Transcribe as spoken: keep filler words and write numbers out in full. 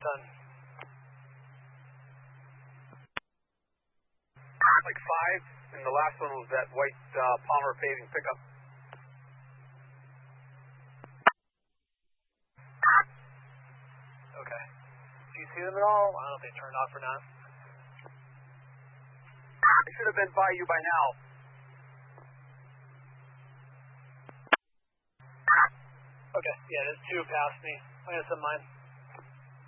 done. Like five, and the last one was that white uh, Palmer paving pickup. Okay. Do you see them at all? I don't know if they turned off or not. They should have been by you by now. Okay, yeah, there's two past me. I'm gonna send mine.